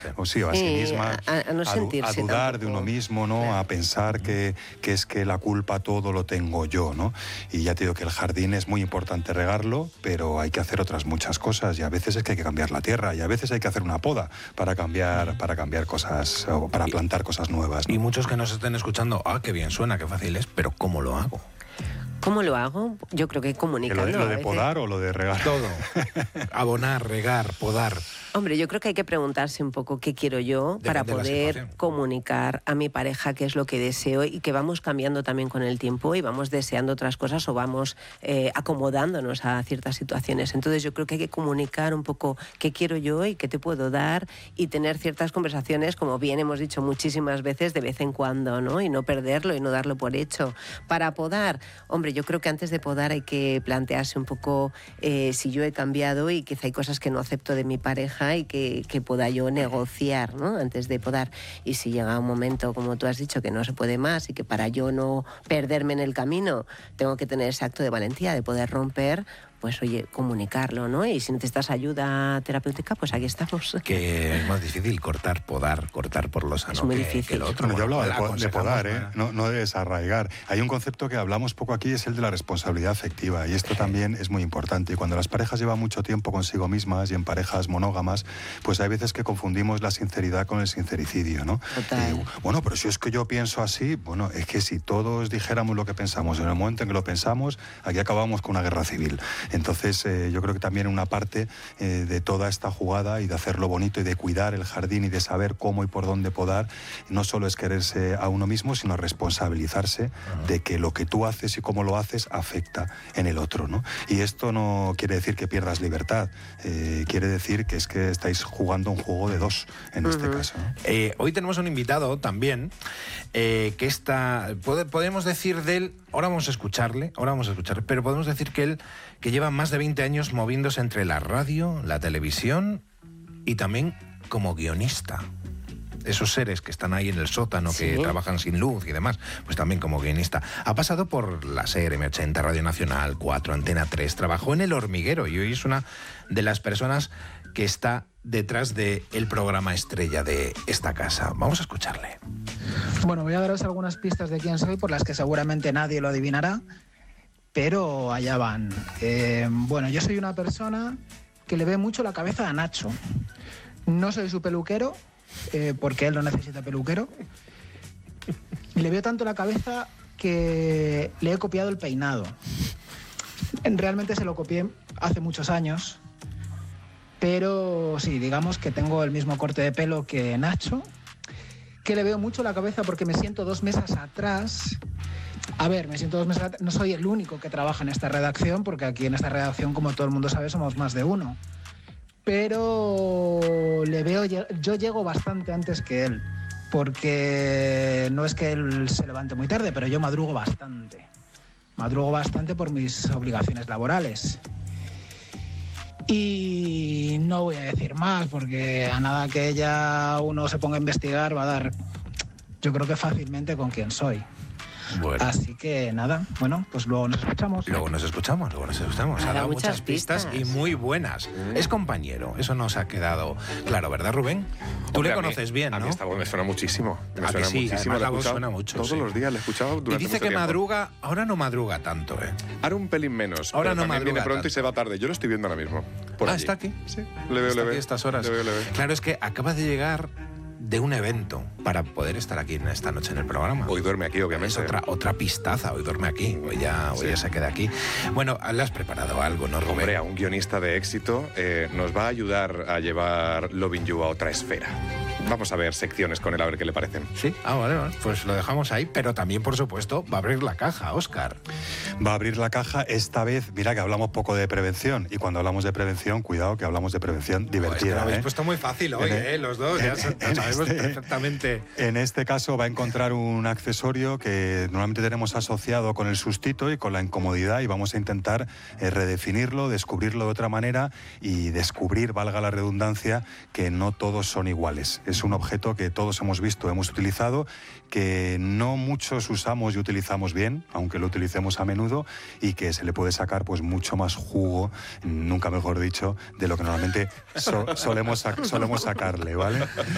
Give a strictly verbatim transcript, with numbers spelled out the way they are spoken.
O sí, o a sí, sí misma, a, a, no a, a dudar tampoco. de uno mismo, ¿no? Claro. A pensar que, que es que la culpa todo lo tengo yo, ¿no? Y ya te digo que el jardín es muy importante regarlo, pero hay que hacer otras muchas cosas y a veces es que hay que cambiar la tierra y a veces hay que hacer una poda para cambiar, para cambiar cosas o para plantar cosas nuevas, ¿no? Y muchos que nos estén escuchando, ah, qué bien suena, qué fácil es, pero ¿cómo lo hago? ¿Cómo lo hago? Yo creo que comunicando. ¿Lo de, lo de podar o lo de regar? Todo. Abonar, regar, podar. Hombre, yo creo que hay que preguntarse un poco qué quiero yo Depende para poder comunicar a mi pareja qué es lo que deseo y que vamos cambiando también con el tiempo y vamos deseando otras cosas o vamos eh, acomodándonos a ciertas situaciones. Entonces yo creo que hay que comunicar un poco qué quiero yo y qué te puedo dar y tener ciertas conversaciones, como bien hemos dicho muchísimas veces, de vez en cuando, ¿no? Y no perderlo y no darlo por hecho. Para podar, hombre, yo creo que antes de podar hay que plantearse un poco eh, si yo he cambiado y quizá hay cosas que no acepto de mi pareja y que, que pueda yo negociar, ¿no? Antes de podar. Y si llega un momento, como tú has dicho, que no se puede más y que para yo no perderme en el camino tengo que tener ese acto de valentía de poder romper, pues oye, comunicarlo, ¿no? Y si necesitas ayuda terapéutica, pues aquí estamos. Que es más difícil cortar, podar, cortar por lo sano. Es muy que, difícil. Que lo otro. Bueno, yo hablaba de, po de podar, ¿eh? Para... no, no de desarraigar. Hay un concepto que hablamos poco aquí, es el de la responsabilidad afectiva, y esto también es muy importante. Y cuando las parejas llevan mucho tiempo consigo mismas y en parejas monógamas, pues hay veces que confundimos la sinceridad con el sincericidio, ¿no? Total. Eh, bueno, pero si es que yo pienso así, bueno, es que si todos dijéramos lo que pensamos en el momento en que lo pensamos, aquí acabamos con una guerra civil. Entonces, eh, yo creo que también una parte eh, de toda esta jugada y de hacerlo bonito y de cuidar el jardín y de saber cómo y por dónde podar, no solo es quererse a uno mismo, sino responsabilizarse uh-huh. de que lo que tú haces y cómo lo haces afecta en el otro, ¿no? Y esto no quiere decir que pierdas libertad, eh, quiere decir que es que estáis jugando un juego de dos en uh-huh. este caso, ¿no? Eh, hoy tenemos un invitado también eh, que está, pode, podemos decir de él, ahora vamos a escucharle, ahora vamos a escucharle, pero podemos decir que él que lleva más de veinte años moviéndose entre la radio, la televisión y también como guionista. Esos seres que están ahí en el sótano, ¿sí? Que trabajan sin luz y demás, pues también como guionista. Ha pasado por la S E R, M ochenta, Radio Nacional, cuatro, Antena tres, trabajó en El Hormiguero y hoy es una de las personas que está detrás del programa estrella de esta casa. Vamos a escucharle. Bueno, voy a daros algunas pistas de quién soy por las que seguramente nadie lo adivinará, pero allá van. Eh, bueno, yo soy una persona que le ve mucho la cabeza a Nacho. No soy su peluquero, eh, porque él no necesita peluquero. Le veo tanto la cabeza que le he copiado el peinado. Realmente se lo copié hace muchos años, pero sí, digamos que tengo el mismo corte de pelo que Nacho, que le veo mucho la cabeza porque me siento dos mesas atrás. A ver, me siento dos mesas atrás. No soy el único que trabaja en esta redacción, porque aquí en esta redacción, como todo el mundo sabe, somos más de uno. Pero le veo, yo llego bastante antes que él, porque no es que él se levante muy tarde, pero yo madrugo bastante. Madrugo bastante por mis obligaciones laborales. Y no voy a decir más, porque a nada que ella uno se ponga a investigar va a dar, yo creo que fácilmente, con quién soy. Bueno. Así que nada, bueno, pues luego nos escuchamos. Luego nos escuchamos, luego nos escuchamos. Ha dado muchas pistas, pistas y muy buenas. Mm. Es compañero, eso nos ha quedado claro, ¿verdad, Rubén? Tú Hombre, le conoces mí, bien, ¿no? A mí esta voz me suena muchísimo. Me ¿A suena que sí? muchísimo. La voz suena mucho. Todos sí. los días la he escuchado durante Y dice mucho que tiempo. madruga, ahora no madruga tanto, ¿eh? Ahora un pelín menos. Ahora pero no madruga viene pronto tanto. y se va tarde. Yo lo estoy viendo ahora mismo. Por ah, allí. ¿está aquí? Sí. Le veo, está le veo. Aquí a estas horas. Le veo, le veo. Claro, es que acaba de llegar de un evento para poder estar aquí en esta noche en el programa. Hoy duerme aquí, obviamente. Es otra, otra pistaza, hoy duerme aquí, hoy ya, hoy sí. ya se queda aquí. Bueno, le has preparado algo, ¿no, Rubén? Hombre, a un guionista de éxito eh, nos va a ayudar a llevar Loving You a otra esfera. Vamos a ver secciones con él, a ver qué le parecen. Sí, ah, vale, vale, pues lo dejamos ahí, pero también, por supuesto, va a abrir la caja, Óscar. Va a abrir la caja esta vez, mira que hablamos poco de prevención, y cuando hablamos de prevención, cuidado que hablamos de prevención divertida. Oh, es que lo habéis ¿eh? puesto muy fácil hoy, en, eh, los dos, en, ya en, sabemos este, perfectamente. En este caso va a encontrar un accesorio que normalmente tenemos asociado con el sustito y con la incomodidad, y vamos a intentar eh, redefinirlo, descubrirlo de otra manera y descubrir, valga la redundancia, que no todos son iguales. Es un objeto que todos hemos visto, hemos utilizado, que no muchos usamos y utilizamos bien, aunque lo utilicemos a menudo, y que se le puede sacar pues mucho más jugo, nunca mejor dicho, de lo que normalmente so solemos, solemos sacarle, ¿vale?